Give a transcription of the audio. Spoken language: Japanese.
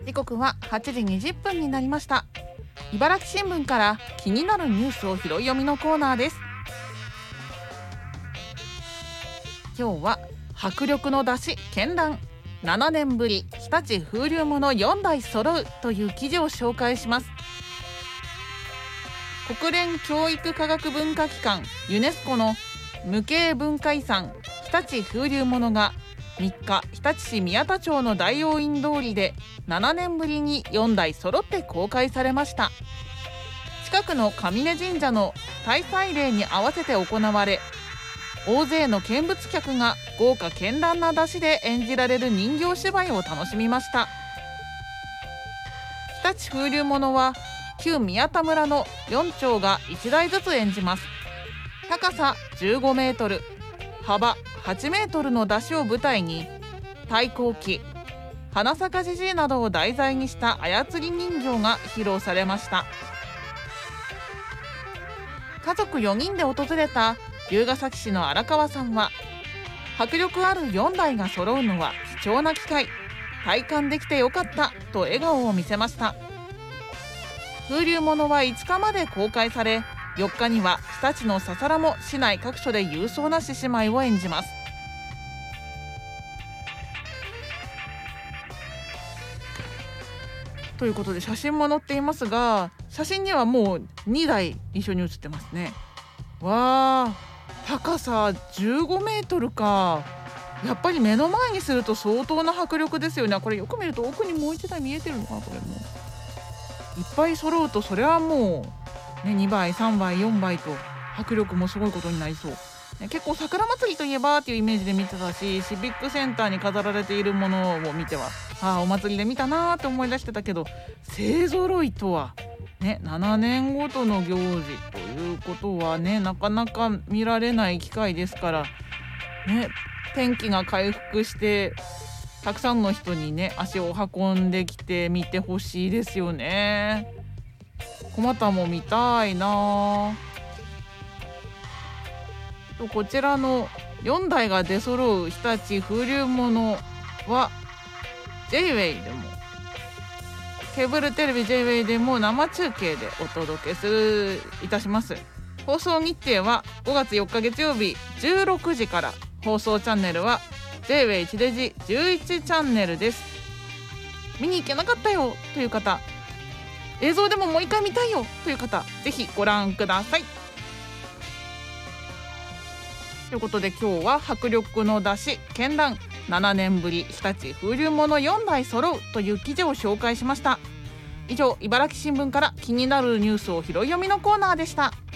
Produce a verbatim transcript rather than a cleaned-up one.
時刻ははちじにじゅっぷんになりました。茨城新聞から気になるニュースを拾い読みのコーナーです。今日は迫力の出し絢爛、ななねんぶり日立風流物よんだい揃うという記事を紹介します。国連教育科学文化機関ユネスコの無形文化遺産日立風流物がみっか、日立市宮田町の大王院通りでななねんぶりによんだい揃って公開されました。近くの上根神社の大祭礼に合わせて行われ、大勢の見物客が豪華絢爛な出汁で演じられる人形芝居を楽しみました。日立風流物は旧宮田村のよん町がいちだいずつ演じます。高さじゅうごメートル、幅はちメートルの出汁を舞台に、太閤記、花咲じじいなどを題材にした操り人形が披露されました。家族よにんで訪れた龍ケ崎市の荒川さんは、迫力あるよんだいが揃うのは貴重な機会、体感できてよかったと笑顔を見せました。風流物はいつかまで公開され、よっかには日立のささらも市内各所で勇壮な獅子舞を演じます。ということで写真も載っていますが、写真にはもうにだい一緒に写ってますね。わー、高さじゅうごメートルか。やっぱり目の前にすると相当な迫力ですよね。これよく見ると奥にもういちだい見えてるのかな。これもいっぱい揃うとそれはもう、ね、にばいさんばいよんばいと迫力もすごいことになりそう、ね、結構桜祭りといえばっていうイメージで見てたし、シビックセンターに飾られているものを見ては、ああお祭りで見たなーって思い出してたけど、勢ぞろいとはね、ななねんごとの行事ということはね、なかなか見られない機会ですからね、天気が回復してたくさんの人にね足を運んできて見てほしいですよね。小股も見たいな。とこちらのよんだいが出揃う日立風流物は ジェイウェイ でもケーブルテレビ ジェイウェイ でも生中継でお届けするいたします。放送日程はごがつよっか月曜日じゅうろくじから、放送チャンネルは ジェイウェイ 地デジじゅういちチャンネルです。見に行けなかったよという方、映像でももう一回見たいよという方、ぜひご覧ください。ということで今日は迫力の出し絢爛、ななねんぶり日立風流物よんだい揃うという記事を紹介しました。以上、茨城新聞から気になるニュースを拾い読みのコーナーでした。